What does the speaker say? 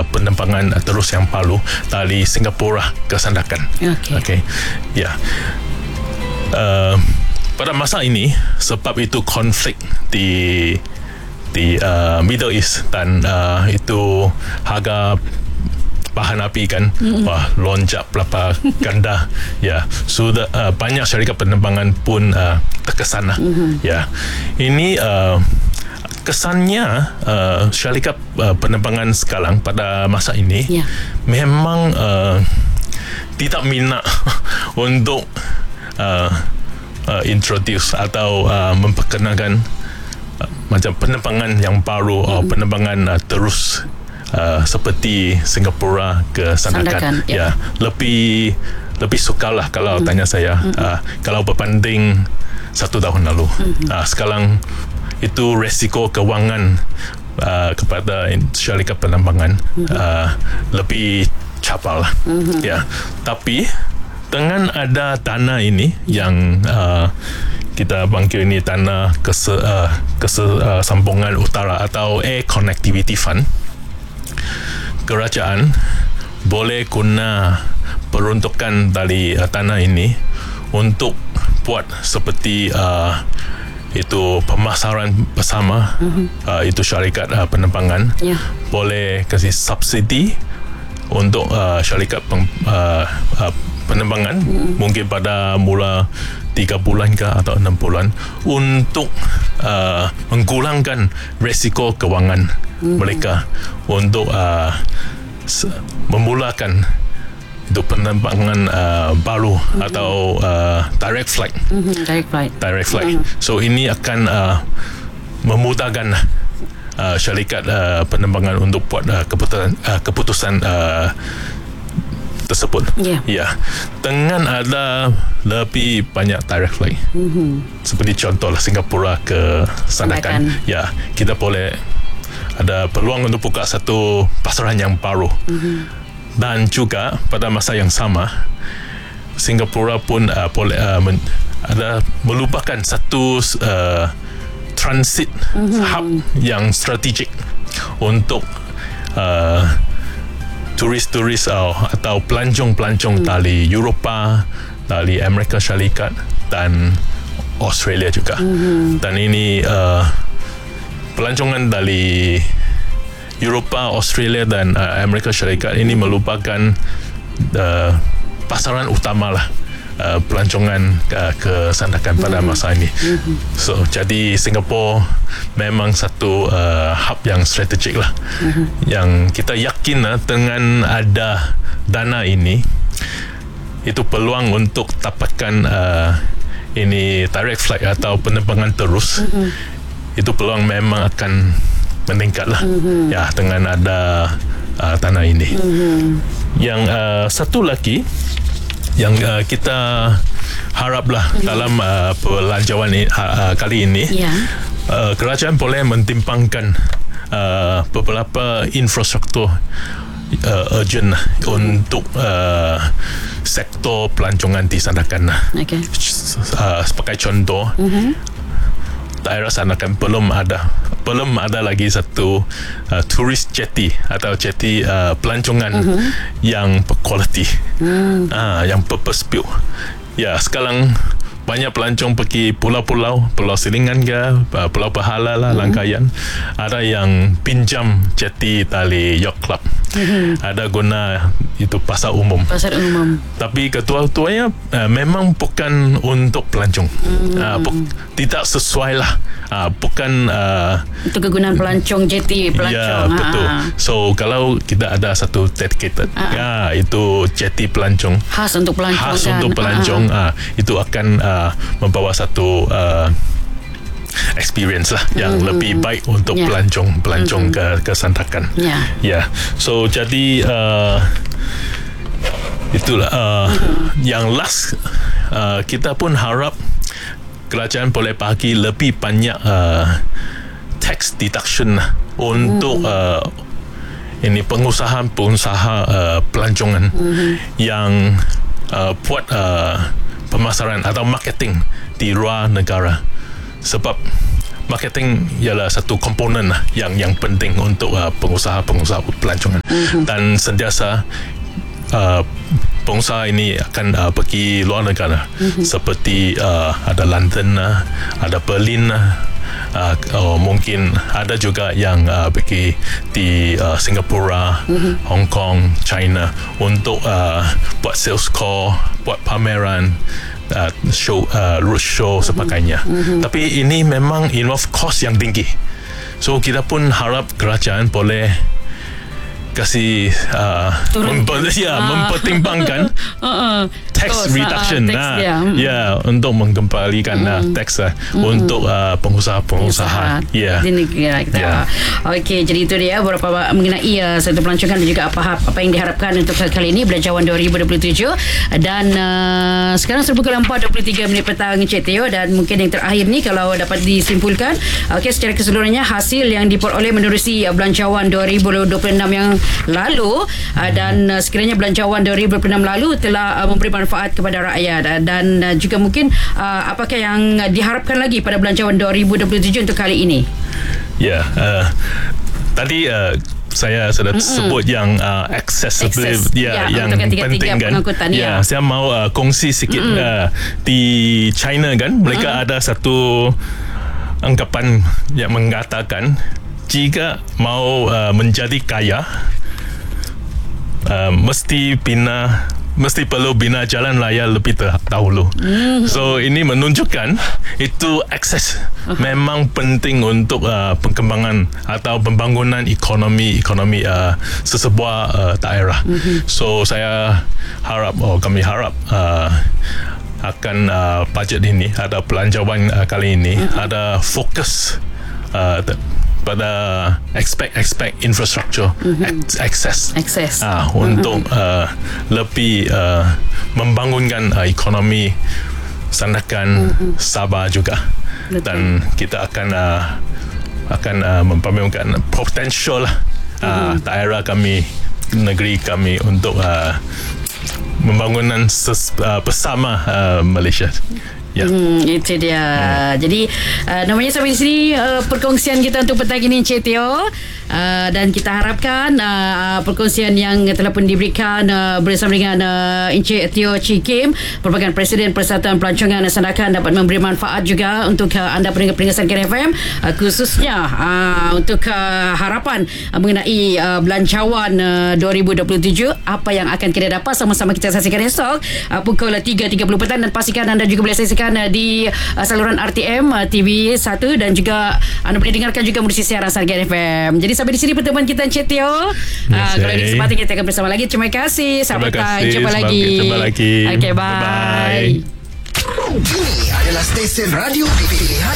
penerbangan terus yang baru dari Singapura ke Sandakan. Okay. Ya. Pada masa ini, sebab itu konflik di Middle East dan itu harga bahan api kan lonjak berapa ganda. Ya, sudah banyak syarikat penerbangan pun terkesan lah. Ya, ini kesannya syarikat penerbangan sekarang pada masa ini memang tidak minat untuk introduce atau memperkenalkan macam penerbangan yang baru, penerbangan terus seperti Singapura ke Sandakan. Ya, lebih sukarlah kalau tanya saya. Kalau berbanding 1 tahun lalu, sekarang itu resiko kewangan kepada syarikat penerbangan lebih cabar lah. Ya, tapi dengan ada dana ini yang kita panggil ini dana kesambungan utara atau Air Connectivity Fund, kerajaan boleh guna peruntukan dari dana ini untuk buat seperti itu pemasaran bersama, itu syarikat penerbangan boleh kasih subsidi untuk syarikat penerbangan mungkin pada mula 3 bulan ke atau 6 bulan untuk mengurangkan risiko kewangan mereka untuk memulakan itu penerbangan baru atau direct flight. So ini akan memudahkan syarikat penerbangan untuk buat keputusan tersebut. Dengan ada lebih banyak direct flight, seperti contohlah Singapura ke Sandakan, kita boleh ada peluang untuk buka satu pasaran yang baru. Dan juga pada masa yang sama, Singapura pun boleh ada melupakan satu transit hub yang strategik untuk turis-turis atau pelancong-pelancong dari Eropah, dari Amerika Syarikat dan Australia juga. Dan ini pelancongan dari Eropah, Australia dan Amerika Syarikat ini merupakan pasaran utama lah pelancongan ke Sandakan pada masa ini. So jadi Singapura memang satu hub yang strategik lah, yang kita yakin dengan ada dana ini itu peluang untuk dapatkan ini direct flight atau penerbangan terus, itu peluang memang akan meningkat lah ya dengan ada dana ini. Yang satu lagi yang kita haraplah dalam pelanjauan kali ini, kerajaan boleh mentimbangkan beberapa infrastruktur urgent untuk sektor pelancongan di Sandakan. Sebagai contoh, daerah Sandakan belum ada lagi satu tourist jetty atau jetty pelancongan yang berkualiti, yang purpose built. Ya, sekarang banyak pelancong pergi pulau-pulau, Pulau Selingan ke, Pulau Bahala lah, Langkayan. Ada yang pinjam jetty dari yacht club. Ada guna itu pasar umum. Tapi ketua-ketuanya memang bukan untuk pelancong. Tidak sesuai lah. Bukan untuk kegunaan pelancong jetty pelancong. Ya, betul. So kalau kita ada satu dedicated, itu jetty pelancong khas untuk pelancong, itu akan membawa satu experience lah yang lebih baik untuk pelancong ke Sandakan. So jadi itulah yang last, kita pun harap kerajaan boleh bagi lebih banyak tax deduction untuk ini pengusaha pelancongan yang buat pemasaran atau marketing di luar negara. Sebab marketing ialah satu komponen lah yang penting untuk pengusaha-pengusaha pelancongan. Dan sentiasa pengusaha ini akan pergi luar negara, seperti ada London, ada Berlin, mungkin ada juga yang pergi di Singapura, Hong Kong, China untuk buat sales call, buat pameran, show, roadshow sebagainya. Tapi ini memang involve cost yang tinggi. So kita pun harap kerajaan boleh kasih mempertimbangkan tax reduction untuk mengembalikan tax untuk pengusaha-pengusaha di negara kita. Okey, jadi itu dia beberapa mengenai satu pelancongan dan juga apa yang diharapkan untuk kali ini Belanjawan 2027. Dan sekarang pukul 4.23 petang, Encik Teo, dan mungkin yang terakhir ni kalau dapat disimpulkan, secara keseluruhannya hasil yang diperoleh menerusi Belanjawan 2026 yang lalu, dan sekiranya Belanjawan 2026 lalu telah memberi manfaat kepada rakyat, dan juga mungkin apakah yang diharapkan lagi pada Belanjawan 2027 untuk kali ini? Tadi saya sudah sebut yang accessible, yang penting kan. Saya mau kongsi sikit. Di China kan, mereka ada satu anggapan yang mengatakan jika mau menjadi kaya, mesti perlu bina jalan raya lebih dahulu. So ini menunjukkan itu akses memang penting untuk perkembangan atau pembangunan ekonomi sesebuah daerah. So kami harap akan bajet ini, ada pelanjawan kali ini, ada fokus pada aspek infrastruktur, akses untuk lebih membangunkan ekonomi Sandakan, Sabah juga. Dan kita akan mempermainkan potensial daerah kami, negeri kami untuk pembangunan bersama Malaysia. Itu dia. Jadi namanya sampai di sini perkongsian kita untuk petang ini, Encik Teo. Dan kita harapkan perkongsian yang telah pun diberikan bersama dengan Encik Teo Chee Kim, merupakan Presiden Persatuan Pelancongan Sandakan, dapat memberi manfaat juga untuk anda pendengar-pendengar Sandakan FM, khususnya untuk harapan mengenai Belanjawan 2027. Apa yang akan kita dapat, sama-sama kita saksikan esok pukul 3.30 petang, dan pastikan anda juga boleh saksikan di saluran RTM TV 1, dan juga anda boleh dengarkan juga melalui siaran Sandakan FM. Jadi sampai di sini pertemuan kita, Encik Teo. Kalau ada kesempatan kita akan bersama lagi. Terima kasih. Sampai jumpa lagi. Okay, bye. Ini adalah stesen radio pilihan